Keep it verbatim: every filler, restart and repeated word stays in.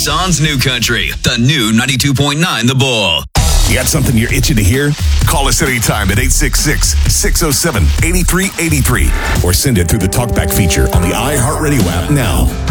Tucson's New Country, the new ninety-two point nine The Bull. You got something you're itching to hear? Call us anytime at eight six six, six oh seven, eight three eight three or send it through the TalkBack feature on the iHeartRadio app now.